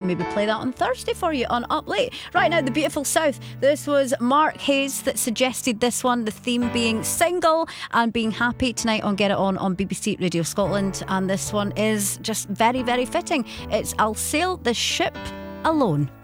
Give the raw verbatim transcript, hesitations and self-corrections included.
maybe play that on Thursday for you on Up Late. Right now, The Beautiful South. This was Mark Hayes that suggested this one, the theme being single and being happy, tonight on Get It On on B B C Radio Scotland. And this one is just very, very fitting. It's I'll Sail the Ship Alone.